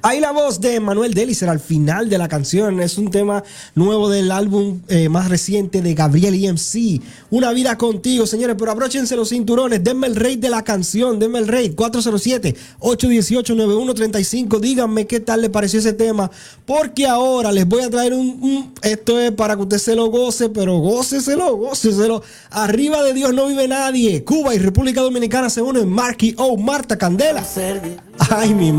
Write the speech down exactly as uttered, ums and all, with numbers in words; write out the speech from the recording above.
Ahí la voz de Manuel Delicer al final de la canción. Es un tema nuevo del álbum eh, más reciente de Gabriel E M C. Una vida contigo, señores. Pero abróchense los cinturones. Denme el rate de la canción. Denme el rate. cuatro cero siete, ocho uno ocho, nueve uno tres cinco. Díganme qué tal les pareció ese tema. Porque ahora les voy a traer un... un esto es para que usted se lo goce, pero góceselo, góceselo. Arriba de Dios no vive nadie. Cuba y República Dominicana se unen. Marky O, Marta Candela. Ay, mi